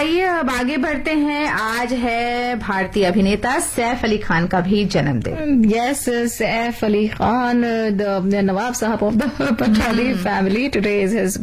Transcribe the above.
आइए अब आगे बढ़ते हैं। आज है भारतीय अभिनेता सैफ अली खान का भी जन्मदिन। Yes, Saif Ali Khan, the Nawab Sahab of the Patani family. Today is his